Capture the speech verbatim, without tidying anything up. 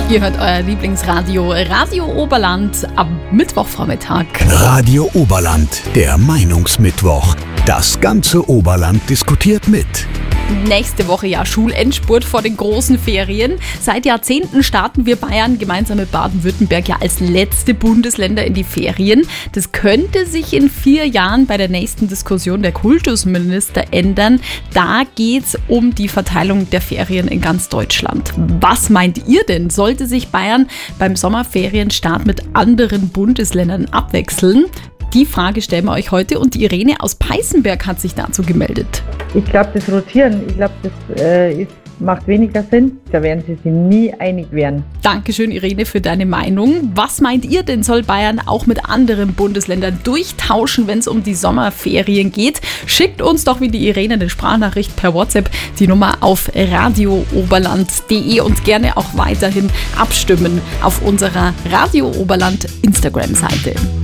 Ihr hört euer Lieblingsradio, Radio Oberland, am Mittwochvormittag. Radio Oberland, der Meinungsmittwoch. Das ganze Oberland diskutiert mit. Nächste Woche ja Schulendspurt vor den großen Ferien. Seit Jahrzehnten starten wir Bayern gemeinsam mit Baden-Württemberg ja als letzte Bundesländer in die Ferien. Das könnte sich in vier Jahren bei der nächsten Diskussion der Kultusminister ändern. Da geht's um die Verteilung der Ferien in ganz Deutschland. Was meint ihr denn? Sollte sich Bayern beim Sommerferienstart mit anderen Bundesländern abwechseln? Die Frage stellen wir euch heute und die Irene aus Peißenberg hat sich dazu gemeldet. Ich glaube, das Rotieren, ich glaube, das äh, ist, macht weniger Sinn. Da werden sie sich nie einig werden. Dankeschön, Irene, für deine Meinung. Was meint ihr denn, soll Bayern auch mit anderen Bundesländern durchtauschen, wenn es um die Sommerferien geht? Schickt uns doch wie die Irene eine Sprachnachricht per WhatsApp, die Nummer auf radio oberland punkt de und gerne auch weiterhin abstimmen auf unserer Radio Oberland Instagram-Seite.